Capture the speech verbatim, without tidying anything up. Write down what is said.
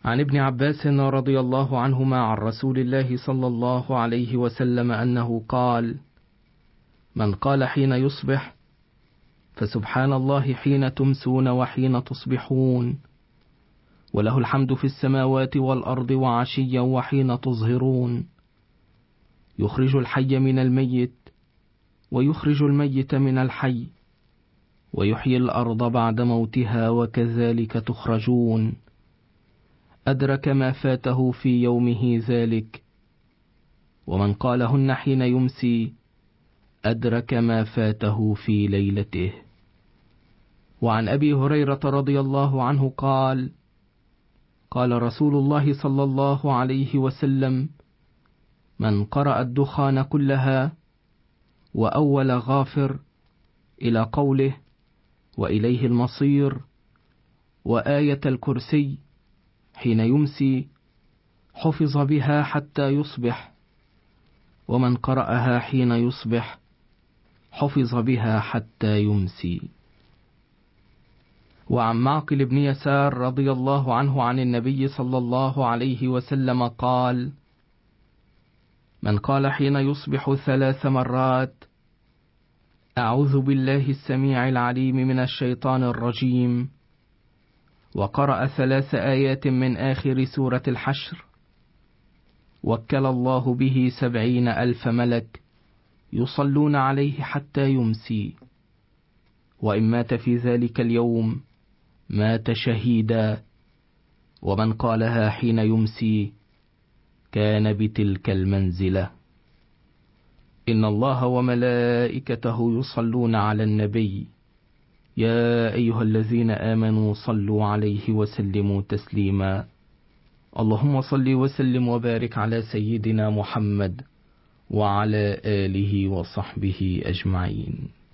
عن ابن عباس رضي الله عنهما عن رسول الله صلى الله عليه وسلم أنه قال: من قال حين يصبح فسبحان الله حين تمسون وحين تصبحون، وله الحمد في السماوات والأرض وعشيا وحين تظهرون، يخرج الحي من الميت ويخرج الميت من الحي، ويحيي الأرض بعد موتها وكذلك تخرجون، أدرك ما فاته في يومه ذلك. ومن قالهن حين يمسي أدرك ما فاته في ليلته. وعن أبي هريرة رضي الله عنه قال: قال رسول الله صلى الله عليه وسلم: من قرأ الدخان كلها وأول غافر إلى قوله وإليه المصير وآية الكرسي حين يمسي حفظ بها حتى يصبح، ومن قرأها حين يصبح حفظ بها حتى يمسي. وعن معقل بن يسار رضي الله عنه عن النبي صلى الله عليه وسلم قال: من قال حين يصبح ثلاث مرات: أعوذ بالله السميع العليم من الشيطان الرجيم، وقرأ ثلاث آيات من آخر سورة الحشر، وكل الله به سبعين ألف ملك يصلون عليه حتى يمسي، وإن مات في ذلك اليوم مات شهيدا، ومن قالها حين يمسي كان بتلك المنزلة. إن الله وملائكته يصلون على النبي، يا أيها الذين آمنوا صلوا عليه وسلموا تسليما. اللهم صل وسلم وبارك على سيدنا محمد وعلى آله وصحبه أجمعين.